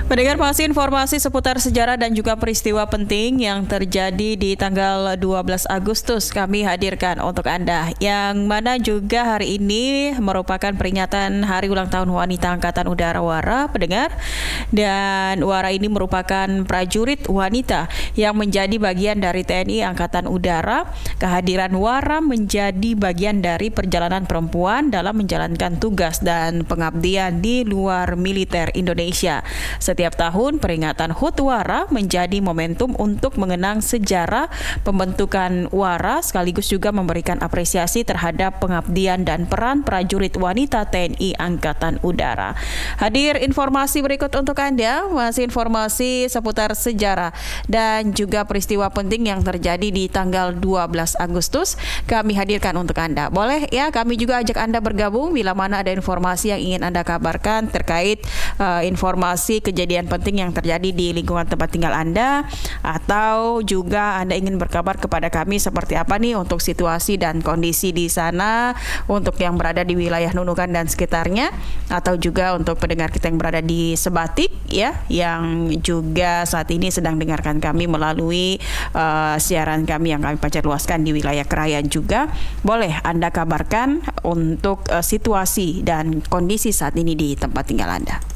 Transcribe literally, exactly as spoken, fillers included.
Mendengar masih informasi seputar sejarah dan juga peristiwa penting yang terjadi di tanggal dua belas Agustus kami hadirkan untuk Anda, yang mana juga hari ini merupakan peringatan Hari Ulang Tahun Wanita Angkatan Udara WARA, pendengar. Dan WARA ini merupakan prajurit wanita yang menjadi bagian dari T N I Angkatan Udara. Kehadiran WARA menjadi bagian dari perjalanan perempuan dalam menjalankan tugas dan pengabdian di luar militer Indonesia. Setiap tahun peringatan H U T WARA menjadi momentum untuk mengenang sejarah pembentukan WARA sekaligus juga memberikan apresiasi terhadap pengabdian dan peran prajurit wanita T N I Angkatan Udara. Hadir informasi berikut untuk Anda, masih informasi seputar sejarah dan juga peristiwa penting yang terjadi di tanggal dua belas Agustus kami hadirkan untuk Anda. Boleh ya, kami juga ajak Anda bergabung bila mana ada informasi yang ingin Anda kabarkan terkait uh, informasi kejadian kejadian penting yang terjadi di lingkungan tempat tinggal Anda, atau juga Anda ingin berkabar kepada kami seperti apa nih untuk situasi dan kondisi di sana untuk yang berada di wilayah Nunukan dan sekitarnya, atau juga untuk pendengar kita yang berada di Sebatik ya, yang juga saat ini sedang dengarkan kami melalui uh, siaran kami yang kami pancar luaskan di wilayah Krayan juga. Boleh Anda kabarkan untuk uh, situasi dan kondisi saat ini di tempat tinggal Anda.